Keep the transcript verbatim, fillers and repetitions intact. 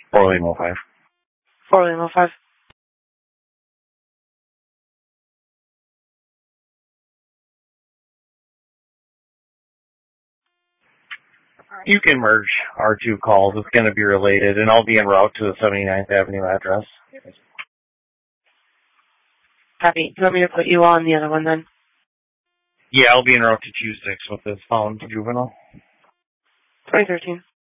four Lima five. four Lima five. You can merge our two calls. It's going to be related, and I'll be en route to the seventy-ninth Avenue address. Copy. You want me to put you on the other one then? Yeah, I'll be en route to two six with this found juvenile. twenty thirteen.